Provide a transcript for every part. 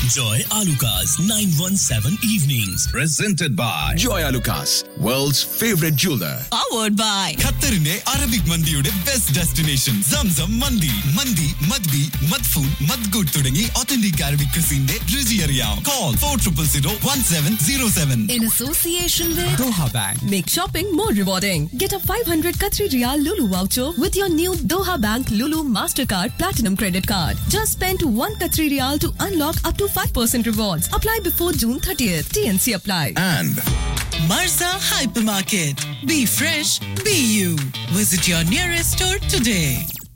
Joy Alucas 917 Evenings. Presented by Joy Alucas, world's favorite jeweler. Powered by ഖത്തറിന്റെ Arabic മന്തിയുടെ best destination Zamzam മന്തി. മന്തി മദ്ബി മദ്ഫൂൻ മദ്ഗുഡ് തുടങ്ങി authentic Arabic ക്രിസിന്റെ രുചി അറിയാം. Call 40001707. in association with Doha Bank. Make shopping more rewarding. Get a 500 Qatari Riyal Lulu voucher with your new Doha Bank Lulu Mastercard Platinum Credit Card. Just spend 1 Qatari Riyal to unlock up to 5% rewards. Apply before June 30th. TNC apply. And Marza Hypermarket. Be fresh, be you. Visit your nearest store today.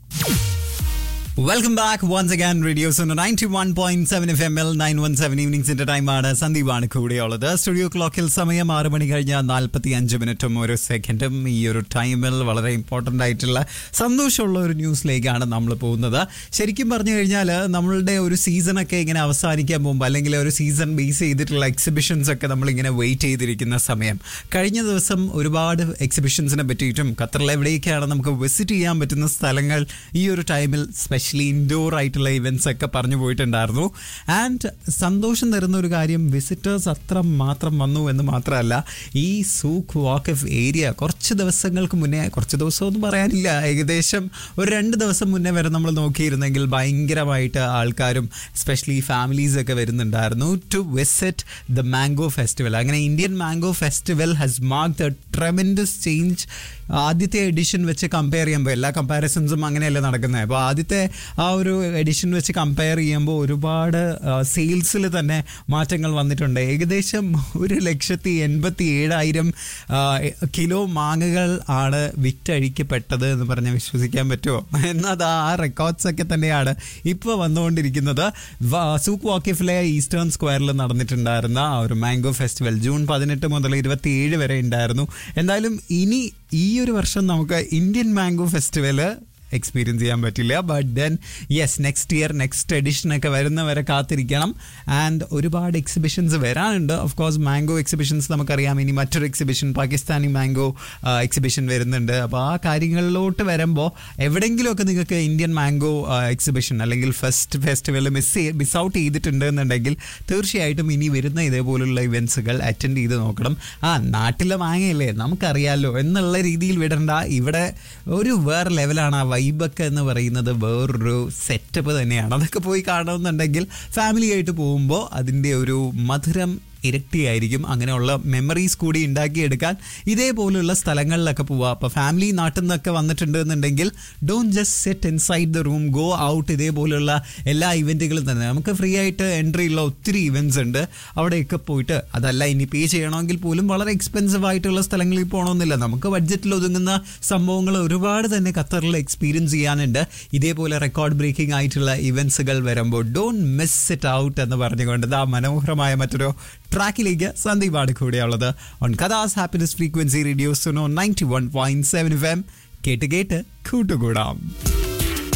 Welcome back once again radio Suno 91.7 FM 917 ഈവനിങ്സിന്റെ ടൈമാണ്. സന്ദീപാണ് കൂടെയുള്ളത്. Studio ക്ലോക്കിൽ സമയം 6 മണി കഴിഞ്ഞ 45 മിനിറ്റും ഒരു സെക്കൻഡും. ഈ ഒരു ടൈമിൽ വളരെ ഇമ്പോർട്ടൻ്റ് ആയിട്ടുള്ള സന്തോഷമുള്ള ഒരു ന്യൂസിലേക്കാണ് നമ്മൾ പോകുന്നത്. ശരിക്കും പറഞ്ഞു കഴിഞ്ഞാൽ നമ്മളുടെ ഒരു സീസണൊക്കെ ഇങ്ങനെ അവസാനിക്കാൻ പോകുമ്പോൾ, അല്ലെങ്കിൽ ഒരു സീസൺ ബേസ് ചെയ്തിട്ടുള്ള എക്സിബിഷൻസ് ഒക്കെ നമ്മളിങ്ങനെ വെയിറ്റ് ചെയ്തിരിക്കുന്ന സമയം, കഴിഞ്ഞ ദിവസം ഒരുപാട് എക്സിബിഷൻസിനെ പറ്റിയിട്ടും ഖത്തറിൽ എവിടെയൊക്കെയാണ് നമുക്ക് വിസിറ്റ് ചെയ്യാൻ പറ്റുന്ന സ്ഥലങ്ങൾ ഈ ഒരു ടൈമിൽ സ്പെഷ്യലി ഇൻഡോർ ആയിട്ടുള്ള ഇവൻറ്റ്സ് ഒക്കെ പറഞ്ഞു പോയിട്ടുണ്ടായിരുന്നു. ആൻഡ് സന്തോഷം തരുന്ന ഒരു കാര്യം, വിസിറ്റേഴ്സ് അത്ര മാത്രം വന്നു എന്ന് മാത്രമല്ല, ഈ സൂഖ് വാക്കിഫ് ഏരിയ കുറച്ച് ദിവസങ്ങൾക്ക് മുന്നേ, കുറച്ച് ദിവസമൊന്നും പറയാനില്ല, ഏകദേശം ഒരു 2 ദിവസം മുന്നേ വരെ നമ്മൾ നോക്കിയിരുന്നെങ്കിൽ ഭയങ്കരമായിട്ട് ആൾക്കാരും എസ്പെഷ്യലി ഫാമിലീസ് ഒക്കെ വരുന്നുണ്ടായിരുന്നു to visit the mango festival. അങ്ങനെ Indian mango festival has marked A tremendous change. ആദ്യത്തെ എഡിഷൻ വെച്ച് കമ്പയർ ചെയ്യുമ്പോൾ, എല്ലാ കമ്പാരിസൺസും അങ്ങനെയല്ല നടക്കുന്നത്, അപ്പോൾ ആദ്യത്തെ ആ ഒരു എഡിഷൻ വെച്ച് കമ്പയർ ചെയ്യുമ്പോൾ ഒരുപാട് സെയിൽസിൽ തന്നെ മാറ്റങ്ങൾ വന്നിട്ടുണ്ട്. ഏകദേശം 1,87,000 കിലോ മാങ്ങകൾ ആണ് വിറ്റഴിക്കപ്പെട്ടത് എന്ന് പറഞ്ഞാൽ വിശ്വസിക്കാൻ പറ്റുമോ? എന്നാൽ ആ റെക്കോർഡ്സ് ഒക്കെ തന്നെയാണ് ഇപ്പോൾ വന്നുകൊണ്ടിരിക്കുന്നത്. സൂഖ് വാക്കിഫിലെ ഈസ്റ്റേൺ സ്ക്വയറിൽ നടന്നിട്ടുണ്ടായിരുന്ന ആ ഒരു മാംഗോ ഫെസ്റ്റിവൽ ജൂൺ 18 മുതൽ 27 വരെ ഉണ്ടായിരുന്നു. എന്തായാലും ഇനി ഈ ഒരു വർഷം നമുക്ക് ഇന്ത്യൻ മാംഗോ ഫെസ്റ്റിവൽ എക്സ്പീരിയൻസ് ചെയ്യാൻ പറ്റില്ല. But then yes, next year next എഡിഷനൊക്കെ വരുന്നവരെ കാത്തിരിക്കണം. ആൻഡ് ഒരുപാട് എക്സിബിഷൻസ് വരാനുണ്ട്. ഓഫ് കോഴ്സ് മാംഗോ എക്സിബിഷൻസ് നമുക്കറിയാം. ഇനി മറ്റൊരു എക്സിബിഷൻ, പാകിസ്ഥാനി മാംഗോ എക്സിബിഷൻ വരുന്നുണ്ട്. അപ്പോൾ ആ കാര്യങ്ങളിലോട്ട് വരുമ്പോൾ എവിടെയെങ്കിലുമൊക്കെ നിങ്ങൾക്ക് ഇന്ത്യൻ മാംഗോ എക്സിബിഷൻ അല്ലെങ്കിൽ ഫെസ്റ്റിവൽ മിസ് ഔട്ട് ചെയ്തിട്ടുണ്ട് എന്നുണ്ടെങ്കിൽ തീർച്ചയായിട്ടും ഇനി വരുന്ന ഇതേപോലുള്ള ഇവൻറ്റ്സുകൾ അറ്റൻഡ് ചെയ്ത് നോക്കണം. നാട്ടിലെ മാങ്ങയല്ലേ നമുക്കറിയാമല്ലോ എന്നുള്ള രീതിയിൽ വിടണ്ട. ഇവിടെ ഒരു വേറെ ലെവലാണ്. ആ വൈബൊക്കെ എന്ന് പറയുന്നത് വേറൊരു സെറ്റപ്പ് തന്നെയാണ്. അതൊക്കെ പോയി കാണുമെന്നുണ്ടെങ്കിൽ ഫാമിലി ആയിട്ട് പോകുമ്പോൾ അതിൻ്റെ ഒരു മധുരം ഇരട്ടിയായിരിക്കും. അങ്ങനെയുള്ള മെമ്മറീസ് കൂടി ഉണ്ടാക്കിയെടുക്കാൻ ഇതേപോലുള്ള സ്ഥലങ്ങളിലൊക്കെ പോവുക. അപ്പോൾ ഫാമിലി നാട്ടിൽ നിന്നൊക്കെ വന്നിട്ടുണ്ട് എന്നുണ്ടെങ്കിൽ don't just set inside the room, go out. ഇതേപോലുള്ള എല്ലാ ഇവൻറ്റുകളും തന്നെ നമുക്ക് ഫ്രീ ആയിട്ട് എൻട്രി ഉള്ള ഒത്തിരി ഇവൻറ്റ്സ് ഉണ്ട്. അവിടെയൊക്കെ പോയിട്ട്, അതല്ല ഇനി പേ ചെയ്യണമെങ്കിൽ പോലും വളരെ എക്സ്പെൻസീവ് ആയിട്ടുള്ള സ്ഥലങ്ങളിൽ പോകണമെന്നില്ല, നമുക്ക് ബഡ്ജറ്റിൽ ഒതുങ്ങുന്ന സംഭവങ്ങൾ ഒരുപാട് തന്നെ ഖത്തറിൽ എക്സ്പീരിയൻസ് ചെയ്യാനുണ്ട്. ഇതേപോലെ റെക്കോർഡ് ബ്രേക്കിംഗ് ആയിട്ടുള്ള ഇവൻറ്റ്സുകൾ വരുമ്പോൾ ഡോണ്ട് മിസ് ഇറ്റ് ഔട്ട് എന്ന് പറഞ്ഞുകൊണ്ട് ആ മനോഹരമായ മറ്റൊരു ട്രാക്കിലേക്ക് സന്ദീപാണ് കൂടെയുള്ളത് on കഥാസ് happiness frequency radio Suno 91.7 FM. കേട്ട് കൂട്ടുകൂടാം.